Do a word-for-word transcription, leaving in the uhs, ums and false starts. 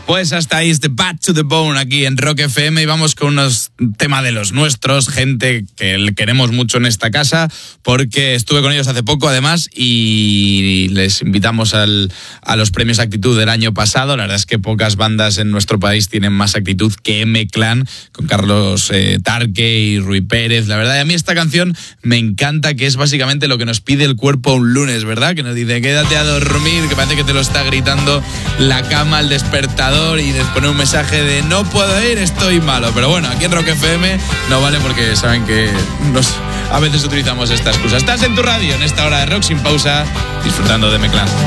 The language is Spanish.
Pues hasta ahí este Bad to the Bone aquí en Rock F M y vamos con unos temas de los nuestros, gente que le queremos mucho en esta casa porque estuve con ellos hace poco además y les invitamos al, a los premios Actitud del año pasado. La verdad es que pocas bandas en nuestro país tienen más actitud que M-Clan, con Carlos eh, Tarque y Rui Pérez. La verdad, y a mí esta canción me encanta, que es básicamente lo que nos pide el cuerpo un lunes, ¿verdad? Que nos dice, quédate a dormir, que parece que te lo está gritando la cama, el despertador, y les pone un mensaje de no puedo ir, estoy malo. Pero bueno, aquí en Rock F M no vale porque saben que nos, a veces utilizamos esta excusa. Estás en tu radio en esta hora de rock sin pausa, disfrutando de M-Clan.